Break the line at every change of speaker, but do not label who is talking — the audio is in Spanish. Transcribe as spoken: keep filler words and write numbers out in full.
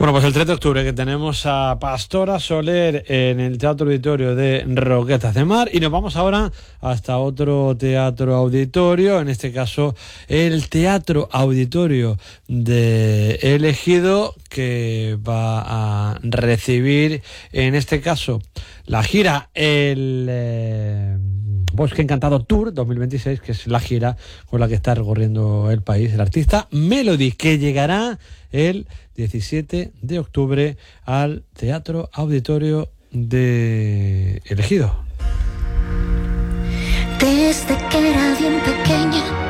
Bueno, pues el tres de octubre que tenemos a Pastora Soler en el Teatro Auditorio de Roquetas de Mar, y nos vamos ahora hasta otro teatro auditorio, en este caso el Teatro Auditorio de El Ejido, que va a recibir en este caso la gira El eh, Bosque Encantado Tour dos mil veintiséis, que es la gira con la que está recorriendo el país el artista Melody, que llegará el diecisiete de octubre al Teatro Auditorio de El Ejido.
Desde que era bien pequeña